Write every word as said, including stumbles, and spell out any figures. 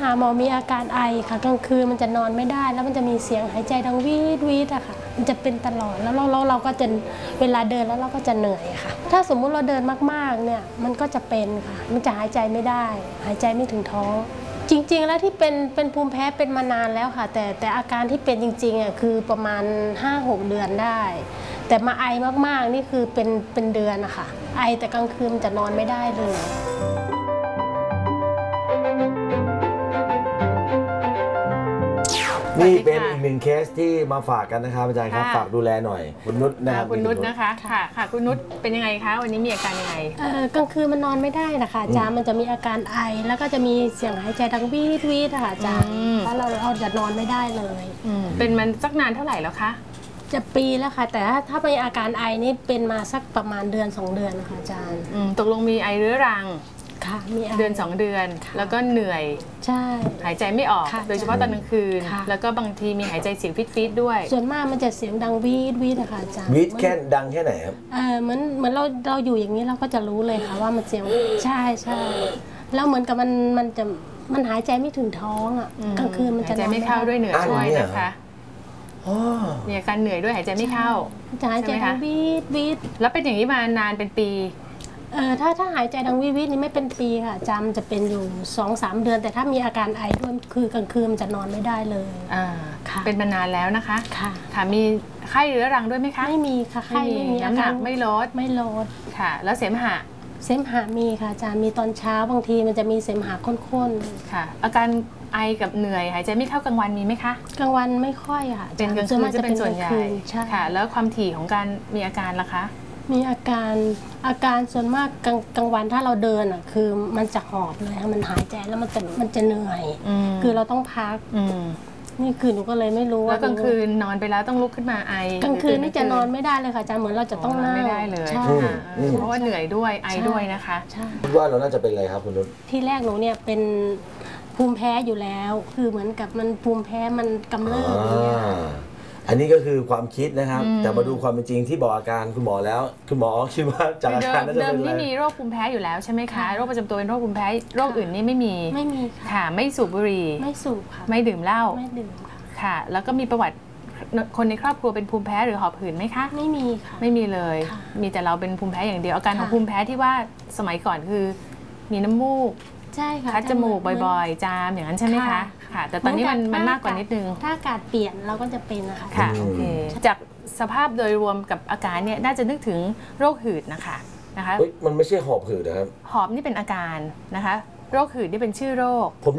าหมอมีอาการไอค่ะกลางคืนมันจะนอนไม่ได้แล้วมันจะมีเสียงหายใจดังวีดวีดอะค่ะมันจะเป็นตลอดแล้วเราเราเราก็จะเวลาเดินแล้วเราก็จะเหนื่อยค่ะถ้าสมมุติเราเดินมากๆเนี่ยมันก็จะเป็นค่ะมันจะหายใจไม่ได้หายใจไม่ถึงท้องจริงๆแล้วที่เป็นเป็นภูมิแพ้เป็นมานานแล้วค่ะแต่แต่อาการที่เป็นจริงๆอ่ะคือประมาณ ห้าหก เดือนได้แต่มาไอมากๆนี่คือเป็นเป็นเดือนนะคะไอแต่กลางคืนจะนอนไม่ได้เลยนี่เป็นอีกหนึ่งเคสที่มาฝากกันนะครับอาจารย์ครับฝากดูแลหน่อยคุณนุชนะครับคุณนุชนะคะค่ะค่ะคุณนุชเป็นยังไงคะวันนี้มีอาการยังไงเอ่อกลางคืนมันนอนไม่ได้นะคะอาจารย์มันจะมีอาการไอแล้วก็จะมีเสียงหายใจดังวีดวีดค่ะอาจารย์แล้วเราเราจะนอนไม่ได้เลยเป็นมันสักนานเท่าไหร่แล้วคะจะปีแล้วค่ะแต่ถ้าถ้าเป็นอาการไอนี่เป็นมาสักประมาณเดือนสองเดือนนะคะอาจารย์ตกลงมีไอเรื้อรังค่ะมีเดือนสองเดือนแล้วก็เหนื่อยใช่หายใจไม่ออกโดยเฉพาะตอนกลางคืนแล้วก็บางทีมีหายใจเสียงฟีดๆด้วยส่วนมากมันจะเสียงดังวีดวีดนะคะอาจารย์วีดแค่ดังแค่ไหนครับเออเหมือนเหมือนเราเราอยู่อย่างนี้เราก็จะรู้เลยค่ะว่ามันเสียงใช่ใช่แล้วเหมือนกับมันมันจะมันหายใจไม่ถึงท้องอ่ะกลางคืนมันจะหายใจไม่เข้าด้วยเหนื่อยด้วยนะคะมีอาการเหนื่อยด้วยหายใจไม่เข้าจะหายใจดังวีดวีดแล้วเป็นอย่างนี้มานานเป็นปีเออถ้าถ้าหายใจดังวิวินี่ไม่เป็นปีค่ะจำจะเป็นอยู่ สองสาม เดือนแต่ถ้ามีอาการไอด้วยคือกลางคืนมันจะนอนไม่ได้เลยอ่าค่ะเป็นมานานแล้วนะคะค่ะค่ะมีไข้เรื้อรังด้วยไหมคะไม่มีค่ะไข้ไม่มีน้ำหนักไม่ลดไม่ลดค่ะแล้วเสมหะเสมหะมีค่ะอาจารย์มีตอนเช้าบางทีมันจะมีเสมหะข้นๆค่ะอาการไอกับเหนื่อยหายใจไม่เข้ากลางวันมีไหมคะกลางวันไม่ค่อยค่ะเป็นกลางคืนจะเป็นส่วนใหญ่ค่ะแล้วความถี่ของการมีอาการล่ะคะมีอาการอาการส่วนมากกลางกลางวันถ้าเราเดินอ่ะคือมันจะหอบเลยมันหายใจแล้วมันจะมันจะเหนื่อยคือเราต้องพักนี่คือหนูก็เลยไม่รู้ว่าแล้วกลางคืนนอนไปแล้วต้องลุกขึ้นมาไอกลางคืนนี่จะนอนไม่ได้เลยค่ะอาจารย์เหมือนเราจะต้องนั่งไม่ได้เลยเพราะว่าเหนื่อยด้วยไอด้วยนะคะคิดว่าเราน่าจะเป็นอะไรครับคุณนุชที่แรกหนูเนี่ยเป็นภูมิแพ้อยู่แล้วคือเหมือนกับมันภูมิแพ้มันกำเริบอย่างเงี้ยอันนี้ก็คือความคิดนะครับแต่มาดูความเป็นจริงที่บอกอาการคุณหมอแล้วคุณหมอคิดว่าจากอาการนั้นจะเป็นอะไรเดิมที่มีโรคภูมิแพ้อยู่แล้วใช่ไหมคะโรคประจำตัวเป็นโรคภูมิแพ้โรคอื่นนี่ไม่มีไม่มีค่ะไม่สูบบุหรี่ไม่สูบค่ะไม่ดื่มเหล้าไม่ดื่มค่ะค่ะแล้วก็มีประวัติคนในครอบครัวเป็นภูมิแพ้หรือหอบหืดไหมคะไม่มีค่ะไม่มีเลยมีแต่เราเป็นภูมิแพ้อย่างเดียวอาการของภูมิแพ้ที่ว่าสมัยก่อนคือมีน้ำมูกใช่ค่ะคัดจมูกบ่อยๆจามอย่างนั้นใช่ไหมคะค่ะแต่ตอนนี้มันมันมากกว่านิดนึงถ้าอากาศเปลี่ยนเราก็จะเป็นนะคะค่ะโอเคจากสภาพโดยรวมกับอาการเนี่ยน่าจะนึกถึงโรคหืดนะคะนะคะมันไม่ใช่หอบหืดนะครับหอบนี่เป็นอาการนะคะโรคหืดนี่เป็นชื่อโรค